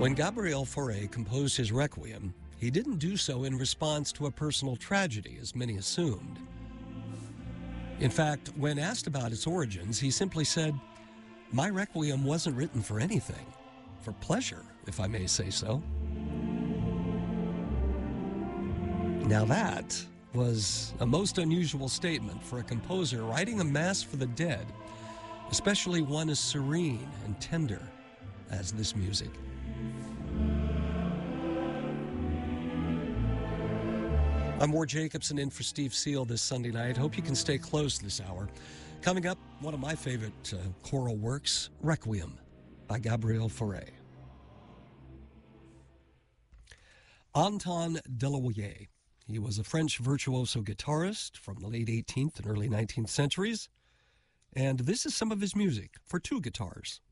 When Gabriel Fauré composed his Requiem, he didn't do so in response to a personal tragedy, as many assumed. In fact, when asked about its origins, he simply said, "My Requiem wasn't written for anything, for pleasure, if I may say so." Now that was a most unusual statement for a composer writing a mass for the dead, especially one as serene and tender as this music. I'm Ward Jacobson in for Steve Seal this Sunday night. Hope you can stay close this hour. Coming up, one of my favorite choral works, Requiem by Gabriel Fauré. Anton Delaunay. He was a French virtuoso guitarist from the late 18th and early 19th centuries. And this is some of his music for two guitars.